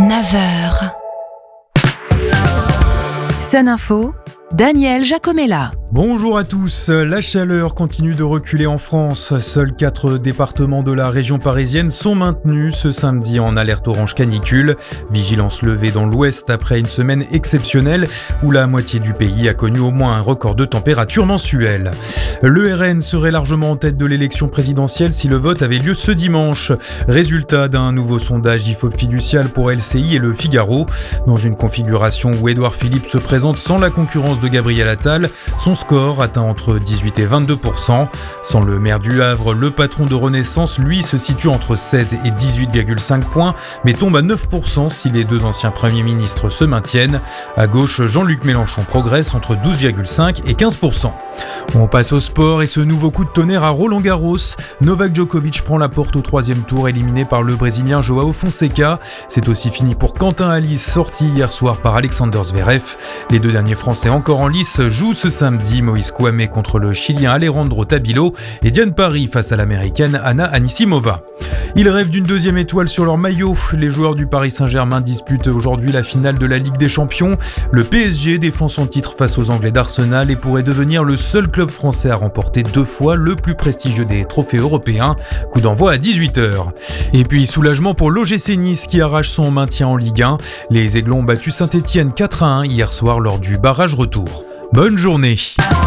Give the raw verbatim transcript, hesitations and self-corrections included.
neuf heures. Sun Info, Daniel Giacomella. Bonjour à tous, la chaleur continue de reculer en France. Seuls quatre départements de la région parisienne sont maintenus ce samedi en alerte orange canicule. Vigilance levée dans l'ouest après une semaine exceptionnelle où la moitié du pays a connu au moins un record de température mensuelle. Le R N serait largement en tête de l'élection présidentielle si le vote avait lieu ce dimanche. Résultat d'un nouveau sondage I F O P fiducial pour L C I et Le Figaro. Dans une configuration où Édouard Philippe se présente sans la concurrence de Gabriel Attal, son score atteint entre dix-huit et vingt-deux pour cent. Sans le maire du Havre, le patron de Renaissance, lui, se situe entre seize et dix-huit virgule cinq points, mais tombe à neuf pour cent si les deux anciens premiers ministres se maintiennent. À gauche, Jean-Luc Mélenchon progresse entre douze virgule cinq et quinze pour cent. On passe au sport et ce nouveau coup de tonnerre à Roland-Garros. Novak Djokovic prend la porte au troisième tour, éliminé par le Brésilien Joao Fonseca. C'est aussi fini pour Quentin Halys, sorti hier soir par Alexander Zverev. Les deux derniers Français encore en lice jouent ce samedi. Moïse Kouamé contre le Chilien Alejandro Tabilo et Diane Paris face à l'Américaine Anna Anisimova. Ils rêvent d'une deuxième étoile sur leur maillot. Les joueurs du Paris Saint-Germain disputent aujourd'hui la finale de la Ligue des Champions. Le P S G défend son titre face aux Anglais d'Arsenal et pourrait devenir le seul club français à remporter deux fois le plus prestigieux des trophées européens. Coup d'envoi à dix-huit heures. Et puis soulagement pour l'O G C Nice qui arrache son maintien en Ligue un. Les Aiglons ont battu Saint-Etienne quatre à un hier soir lors du barrage retour. Bonne journée.